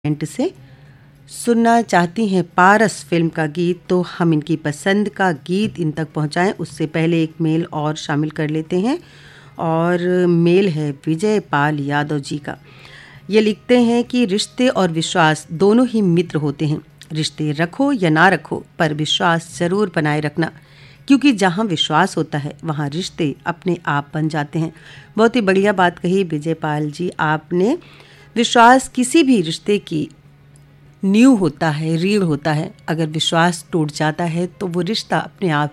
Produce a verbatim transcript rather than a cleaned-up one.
एंट से सुनना चाहती हैं पारस फिल्म का गीत, तो हम इनकी पसंद का गीत इन तक पहुंचाएं उससे पहले एक मेल और शामिल कर लेते हैं। और मेल है विजय पाल यादव जी का। ये लिखते हैं कि रिश्ते और विश्वास दोनों ही मित्र होते हैं। रिश्ते रखो या ना रखो, पर विश्वास ज़रूर बनाए रखना, क्योंकि जहाँ विश्वास होता है वहाँ रिश्ते अपने आप बन जाते हैं। बहुत ही बढ़िया बात कही विजय पाल जी आपने। विश्वास किसी भी रिश्ते की नींव होता है, रीढ़ होता है। अगर विश्वास टूट जाता है तो वो रिश्ता अपने आप